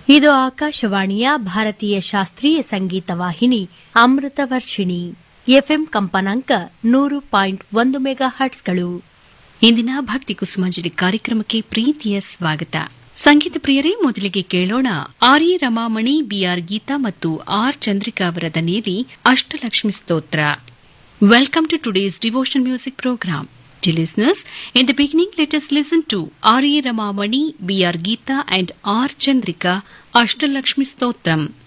ಇದು ಆಕಾಶವಾಣಿಯ ಭಾರತೀಯ ಶಾಸ್ತ್ರೀಯ ಸಂಗೀತ ವಾಹಿನಿ ಅಮೃತ ವರ್ಷಿಣಿ ಎಫ್ಎಂ ಕಂಪನಾಂಕ 100.1 ಮೆಗಾಹರ್ಟ್ಸ್ಗಳು. ಇಂದಿನ ಭಕ್ತಿ ಕುಸುಮಾಂಜಲಿ ಕಾರ್ಯಕ್ರಮಕ್ಕೆ ಪ್ರೀತಿಯ ಸ್ವಾಗತ. ಸಂಗೀತ ಪ್ರಿಯರೇ, ಮೊದಲಿಗೆ ಕೇಳೋಣ R A Ramamani, B R Geetha ಮತ್ತು ಆರ್ ಚಂದ್ರಿಕಾ ಅವರ ದನಿಯಲ್ಲಿ ಅಷ್ಟಲಕ್ಷ್ಮಿ ಸ್ತೋತ್ರ. Welcome to today's devotion music program. Dear listeners, in the beginning, let us listen to R.A. Ramamani, B.R. Geeta and R. Chandrika Ashtalakshmi Stotram.